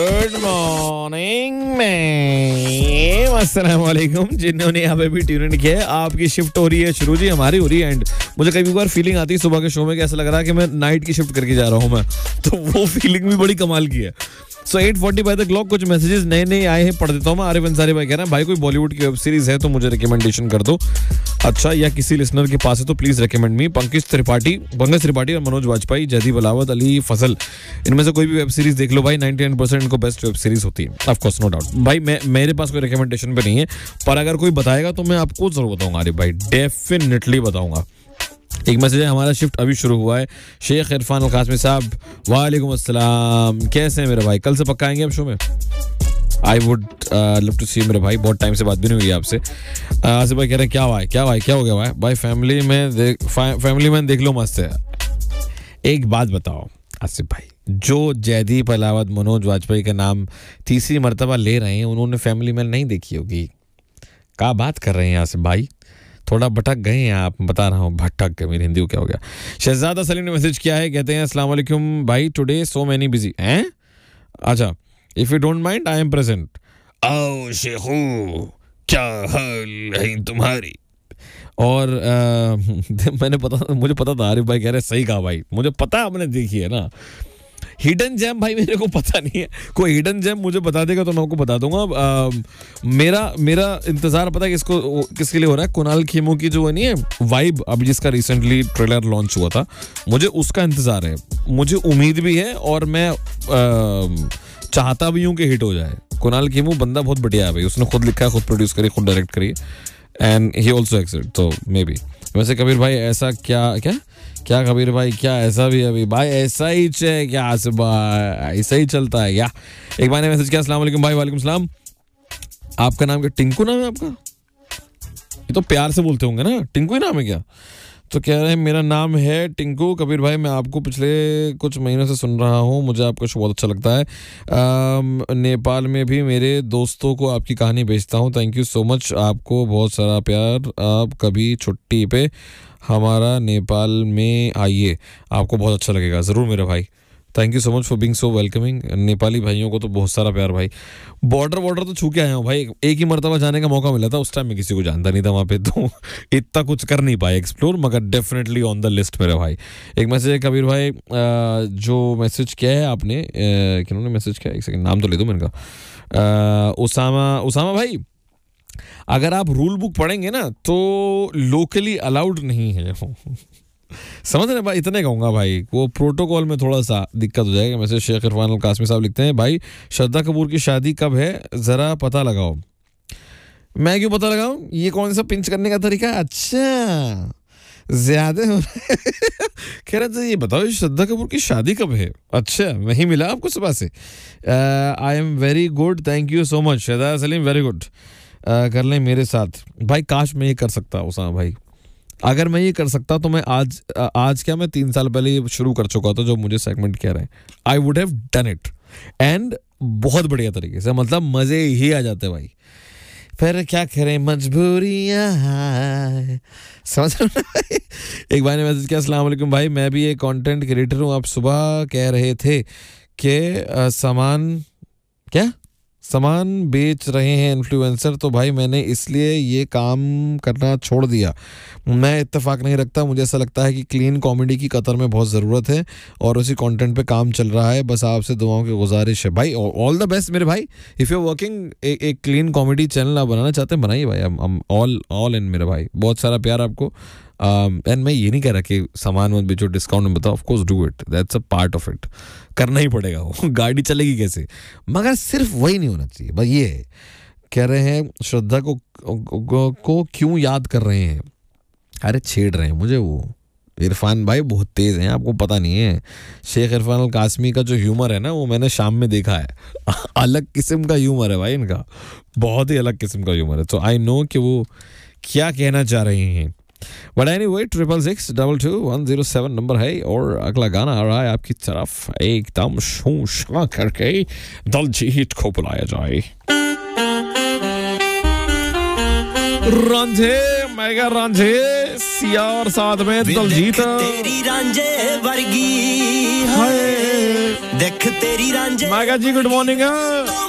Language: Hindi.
गुड मॉर्निंग मैम, अस्सलाम वालेकुम। जिन्होंने यहाँ पे भी ट्यून इन किया है, आपकी शिफ्ट हो रही है शुरू जी, हमारी हो रही है एंड। मुझे कई बार फीलिंग आती है सुबह के शो में कि ऐसा लग रहा है कि मैं नाइट की शिफ्ट करके जा रहा हूँ मैं, तो वो फीलिंग भी बड़ी कमाल की है। सो 8:40 बाय द क्लॉक कुछ मैसेजेस नए आए हैं, पढ़ देता हूँ मैं। आरिफ अंसारी भाई कह रहे हैं भाई कोई बॉलीवुड की वेब सीरीज है तो मुझे रिकमेंडेशन कर दो, अच्छा या किसी लिसनर के पास है तो प्लीज रिकमेंड मी। पंकज त्रिपाठी और मनोज वाजपेयी, जयदीप अलावत, अली फजल, इनमें से कोई भी वेब सीरीज देख लो भाई, 99% इनको बेस्ट वेब सीरीज होती है। ऑफ कोर्स नो डाउट भाई, मेरे पास कोई रिकमेंडेशन पे नहीं है, पर अगर कोई बताएगा तो मैं आपको जरूर बताऊंगा आरिफ भाई, डेफिनेटली बताऊंगा। एक मैसेज है, हमारा शिफ्ट अभी शुरू हुआ है। शेख इरफान कासमी साहब, वालेकुम अस्सलाम, कैसे हैं मेरे भाई? कल से पक्का आएंगे आप शो में? आई वुड लव टू सी मेरे भाई, बहुत टाइम से बात भी नहीं हुई आपसे। आसिफ भाई कह रहे हैं क्या हो गया भाई? फैमिली में देख लो, मस्त है। एक बात बताओ आसिफ भाई, जो जयदीप अलावत, मनोज वाजपेयी का नाम तीसरी मर्तबा ले रहे हैं, उन्होंने फैमिली मैन नहीं देखी होगी? क्या बात कर रहे हैं आसिफ भाई? थोड़ा भटक गए हैं आप, बता रहा हूँ, भटक गए। मेरी हिंदी को क्या हो गया? शहजादा सलीम ने मैसेज किया है, कहते हैं अस्सलाम वालेकुम भाई, टुडे सो मैनी बिजी हैं। अच्छा, if you don't mind I am present. आओ शेखू, क्या हाल है तुम्हारी? और मुझे पता था आरिफ भाई कह रहे सही कहा भाई, मुझे पता है आपने देखी है ना। हिडन जेम भाई मेरे को पता नहीं है, कोई हिडन जेम मुझे बता देगा तो मैं आपको बता दूंगा। मेरा इंतजार पता है किसके लिए हो रहा है? कुणाल खेमू की जो नहीं है वाइब, अभी जिसका रिसेंटली ट्रेलर लॉन्च हुआ था, मुझे उसका इंतजार है, मुझे उम्मीद भी है और मैं चाहता भी हूँ कि हिट हो जाए। कुणाल खेमू बंदा बहुत बढ़िया है भाई, उसने खुद लिखा है, खुद प्रोड्यूस करी, खुद डायरेक्ट करी, एंड ही ऑल्सो एक्सेप्ट, तो मे बी। वैसे कबीर भाई ऐसा क्या कबीर भाई, क्या ऐसा भी अभी भाई ऐसा ही क्या ऐसा ही चलता है क्या? एक बार ने मैसेज किया, अस्सलाम वालेकुम भाई। वालेकुम सलाम। आपका नाम क्या? टिंकू नाम है आपका? ये तो प्यार से बोलते होंगे ना, टिंकू ही नाम है क्या? तो कह रहे हैं मेरा नाम है टिंकू। कबीर भाई मैं आपको पिछले कुछ महीनों से सुन रहा हूँ, मुझे आपका शो बहुत अच्छा लगता है। नेपाल में भी मेरे दोस्तों को आपकी कहानी भेजता हूँ, थैंक यू सो मच, आपको बहुत सारा प्यार। आप कभी छुट्टी पे हमारा नेपाल में आइए, आपको बहुत अच्छा लगेगा। ज़रूर मेरे भाई, thank you so much for being so welcoming. Nepali भाइयों को तो बहुत सारा प्यार भाई। बॉर्डर तो छू के आया हूँ भाई, एक ही मरतबा जाने का मौका मिला था, उस टाइम में किसी को जानता नहीं था वहाँ पे, तो इतना कुछ कर नहीं पाए एक्सप्लोर, मगर डेफिनेटली ऑन द लिस्ट मेरे भाई। एक मैसेज है कबीर भाई, जो मैसेज किया है आपने, किन्होंने मैसेज किया, एक सेकंड नाम तो ले दो मेरे का। उसामा भाई, अगर आप रूल बुक पढ़ेंगे ना तो लोकली अलाउड नहीं है समझ रहे भाई, इतने कहूंगा भाई, वो प्रोटोकॉल में थोड़ा सा दिक्कत हो जाएगा। मैसेज शेख इरफान कासमी साहब लिखते हैं, भाई श्रद्धा कपूर की शादी कब है, जरा पता लगाओ। मैं क्यों पता लगाऊं? ये कौन सा पिंच करने का तरीका? अच्छा ज्यादा हो रहा है कह रहे थे, ये बताओ श्रद्धा कपूर की शादी कब है? अच्छा, नहीं मिला आपको सुबह से? I am very good, thank you so much Shahzada Salim, very good. कर लें मेरे साथ भाई, काश मैं ये कर सकता उसामा भाई, अगर मैं ये कर सकता तो मैं आज क्या, मैं 3 साल पहले ये शुरू कर चुका था जो मुझे सेगमेंट कह रहे हैं। I would have done it and बहुत बढ़िया तरीके से, मतलब मजे ही आ जाते भाई। फिर क्या करें, मजबूरियां समझ रहे। एक भाई ने मैसेज किया, अस्सलाम वालेकुम भाई, मैं भी एक कंटेंट क्रिएटर हूँ, आप सुबह कह रहे थे कि सामान बेच रहे हैं इन्फ्लुएंसर, तो भाई मैंने इसलिए ये काम करना छोड़ दिया। मैं इत्तेफाक नहीं रखता, मुझे ऐसा लगता है कि क्लीन कॉमेडी की कतर में बहुत ज़रूरत है और उसी कंटेंट पे काम चल रहा है, बस आपसे दुआओं की गुजारिश है भाई। ऑल द बेस्ट मेरे भाई, इफ़ यू वर्किंग एक क्लीन कॉमेडी चैनल आप बनाना चाहते हैं, बनाइए भाई, ऑल इन मेरे भाई, बहुत सारा प्यार आपको। एंड मैं ये नहीं कह रहा कि सामान मत बेचो, डिस्काउंट में बताओ, of course do it, that's a part of it, करना ही पड़ेगा, वो गाड़ी चलेगी कैसे, मगर सिर्फ वही नहीं होना चाहिए बस। ये है, कह रहे हैं श्रद्धा को क्यों याद कर रहे हैं? अरे छेड़ रहे हैं मुझे, वो इरफान भाई बहुत तेज हैं, आपको पता नहीं है। शेख इरफान कासमी का जो ह्यूमर है ना, वो मैंने शाम में देखा है अलग किस्म का ह्यूमर है भाई इनका, बहुत ही अलग किस्म का ह्यूमर है, तो आई नो कि वो क्या कहना चाह रहे हैं। बट एनीवे 666222107 नंबर है और अगला गाना आ रहा है आपकी तरफ, एकदम शूशा करके दलजीत को बुलाया जाए। रांझे मेगा रांझे सिया और साथ में दलजीत। तेरी रांझे वर्गी हाय देख तेरी रांझे मैं कहा जी गुड मॉर्निंग।